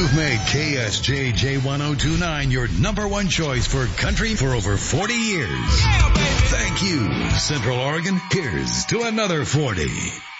You've made KSJJ 1029 your number one choice for country for over 40 years. Thank you, Central Oregon. Here's to another 40.